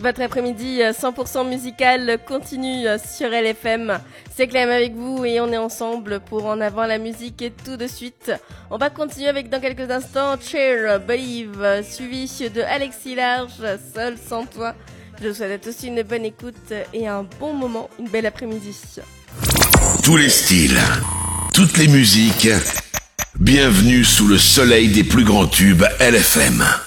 Votre après-midi 100% musical continue sur LFM. C'est Clem avec vous et on est ensemble pour En Avant la musique. Et tout de suite, on va continuer avec dans quelques instants Cher, Believe, suivi de Alexis Large, Seul sans toi. Je vous souhaite aussi une bonne écoute et un bon moment, une belle après-midi. Tous les styles, toutes les musiques, bienvenue sous le soleil des plus grands tubes LFM.